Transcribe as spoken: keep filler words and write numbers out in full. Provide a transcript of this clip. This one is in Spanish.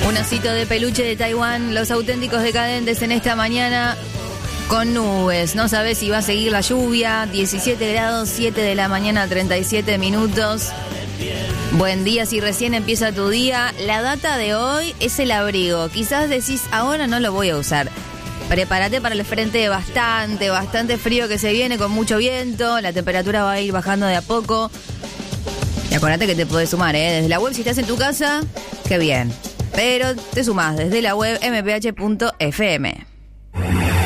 Un osito de peluche de Taiwán, los auténticos decadentes en esta mañana con nubes. No sabes si va a seguir la lluvia. diecisiete grados, siete de la mañana, treinta y siete minutos. Buen día si recién empieza tu día. La data de hoy es el abrigo. Quizás decís, ahora no lo voy a usar. Prepárate para el frente bastante, bastante frío que se viene con mucho viento. La temperatura va a ir bajando de a poco. Y acuérdate que te podés sumar, ¿eh? Desde la web, si estás en tu casa, qué bien. Pero te sumás desde la web eme pe hache punto efe eme.